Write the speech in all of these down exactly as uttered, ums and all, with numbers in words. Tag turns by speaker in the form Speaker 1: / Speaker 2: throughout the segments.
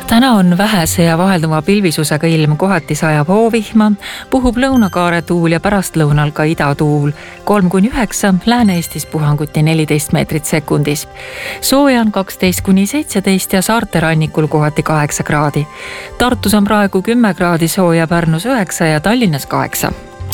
Speaker 1: Täna on vähese ja vahelduva pilvisusega ilm, kohati sajab hoovihma, puhub lõunakaare tuul ja pärastlõunal ka idatuul. kolm kuni üheksa, Lääne-Eestis puhanguti neliteist meetrit sekundis. Sooja on kaksteist kuni seitseteist ja saarte rannikul kohati kaheksa kraadi. Tartus on praegu kümme kraadi sooja, Pärnus üheksa ja Tallinnas kaheksa.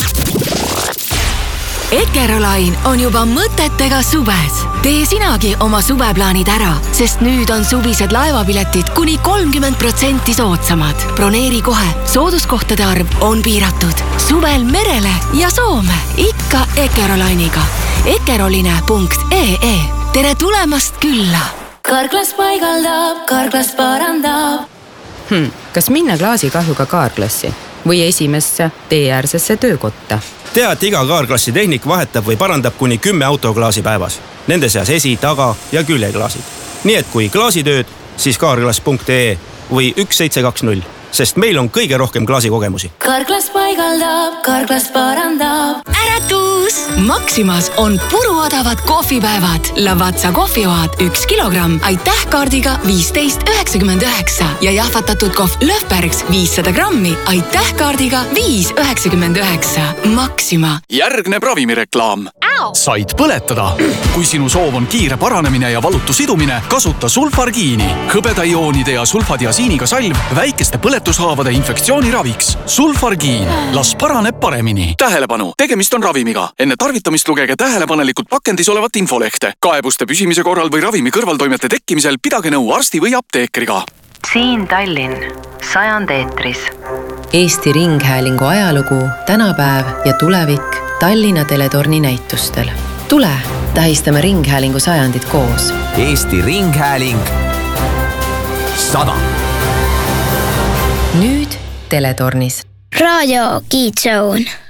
Speaker 2: Eckerolain on juba mõtetega suves. Tee sinagi oma suveplaanid ära, sest nüüd on suvised laevapiletid kuni kolmkümmend protsenti soodsamad. Broneeri kohe, sooduskohtade arv on piiratud. Suvel merele ja Soome, ikka Eckerolainiga. Eckeroline punkt ee. Tere tulemast külla!
Speaker 3: Karklas paigaldab, Karklas parandab.
Speaker 4: Hmm, kas minna klaasikahjuga kaarklassi või esimesse teeäärsesse töökotta?
Speaker 5: Tea, et iga kaarklassi tehnik vahetab või parandab kuni kümme autoklaasi päevas. Nende seas esi, taga ja küljeklaasid. Nii et kui klaasitööd, siis kaarklas punkt ee või üks seitse kaks null, sest meil on kõige rohkem klaasikogemusi.
Speaker 3: Karklas paigaldab, Karklas parandab.
Speaker 2: Äratus! Maximas on puruodavad kohvipäevad. Lavazza kohvioad üks kilogramm, aitäh kaardiga viisteist üheksakümmend üheksa ja jahvatatud kohv Löfbergs viissada grammi, aitäh kaardiga viis üheksakümmend üheksa. Maxima.
Speaker 6: Järgneb ravimireklaam. Said põletada. Kui sinu soov on kiire paranemine ja valutu sidumine, kasuta sulfargiini. Hõbedaioonide ja sulfadiasiiniga salv väikeste põletushaavade infektsiooni raviks. Sulfargiin. Las paraneb paremini. Tähelepanu, tegemist on ravimiga. Enne tarvitamist lugege tähelepanelikult pakendis olevat infolehte. Kaebuste püsimise korral või ravimi kõrvaltoimete tekkimisel pidage nõu arsti või apteekriga.
Speaker 7: Siin Tallinn, sajand eetris.
Speaker 8: Eesti Ringhäälingu ajalugu, tänapäev ja tulevik Tallinna teletorni näitustel. Tule, tähistame Ringhäälingu sajandit koos.
Speaker 9: Eesti Ringhääling sada.
Speaker 8: Nüüd teletornis.
Speaker 10: Raadio Kids Zone.